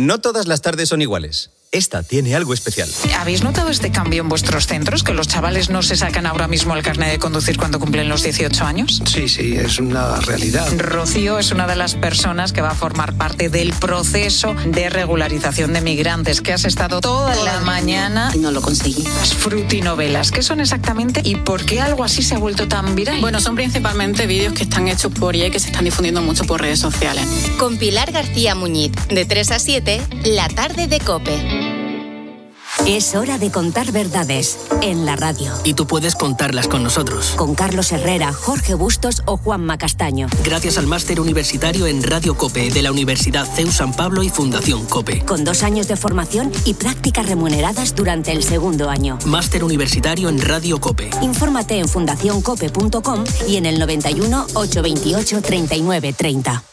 No todas las tardes son iguales. Esta tiene algo especial. ¿Habéis notado este cambio en vuestros centros? ¿Que los chavales no se sacan ahora mismo el carnet de conducir cuando cumplen los 18 años? Sí, es una realidad. Rocío es una de las personas que va a formar parte del proceso de regularización de migrantes, que has estado toda la mañana... Y no lo conseguí. Las frutinovelas, ¿qué son exactamente y por qué algo así se ha vuelto tan viral? Bueno, son principalmente vídeos que están hechos por IA y que se están difundiendo mucho por redes sociales. Con Pilar García Muñiz, de 3 a 7, La Tarde de COPE. Es hora de contar verdades en la radio. Y tú puedes contarlas con nosotros. Con Carlos Herrera, Jorge Bustos o Juanma Castaño. Gracias al máster universitario en Radio COPE de la Universidad CEU San Pablo y Fundación COPE. Con 2 años de formación y prácticas remuneradas durante el segundo año. Máster universitario en Radio COPE. Infórmate en fundacioncope.com y en el 91 828 39 30.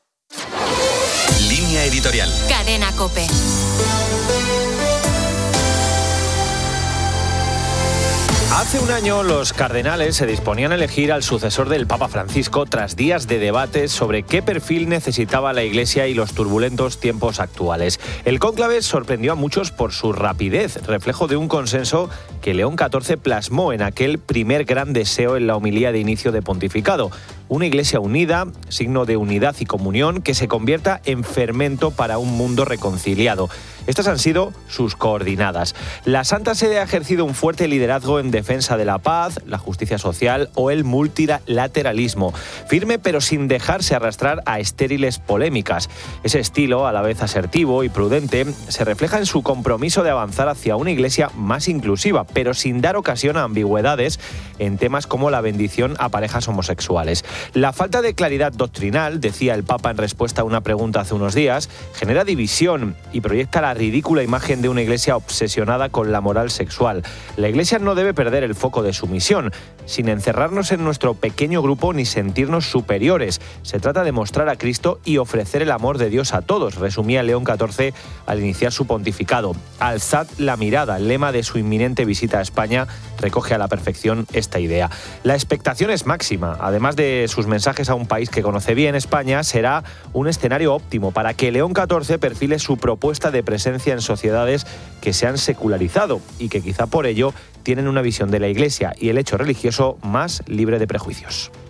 Línea editorial. Cadena COPE. Hace un año los cardenales se disponían a elegir al sucesor del Papa Francisco tras días de debates sobre qué perfil necesitaba la Iglesia y los turbulentos tiempos actuales. El cónclave sorprendió a muchos por su rapidez, reflejo de un consenso que León XIV plasmó en aquel primer gran deseo en la homilía de inicio de pontificado. Una Iglesia unida, signo de unidad y comunión, que se convierta en fermento para un mundo reconciliado. Estas han sido sus coordinadas. La Santa Sede ha ejercido un fuerte liderazgo en defensa de la paz, la justicia social o el multilateralismo. Firme pero sin dejarse arrastrar a estériles polémicas. Ese estilo, a la vez asertivo y prudente, se refleja en su compromiso de avanzar hacia una Iglesia más inclusiva, pero sin dar ocasión a ambigüedades en temas como la bendición a parejas homosexuales. La falta de claridad doctrinal, decía el Papa en respuesta a una pregunta hace unos días, genera división y proyecta la ridícula imagen de una Iglesia obsesionada con la moral sexual. La Iglesia no debe perder el foco de su misión, sin encerrarnos en nuestro pequeño grupo ni sentirnos superiores. Se trata de mostrar a Cristo y ofrecer el amor de Dios a todos, resumía León XIV al iniciar su pontificado. Alzad la mirada, el lema de su inminente visita a España, recoge a la perfección esta idea. La expectación es máxima. Además de sus mensajes a un país que conoce bien, España será un escenario óptimo para que León XIV perfile su propuesta de presencia en sociedades que se han secularizado y que quizá por ello tienen una visión de la Iglesia y el hecho religioso más libre de prejuicios.